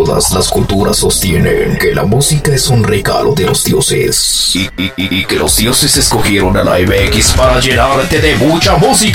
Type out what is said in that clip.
Todas las culturas sostienen que la música es un regalo de los dioses y que los dioses escogieron a la MX para llenarte de mucha música.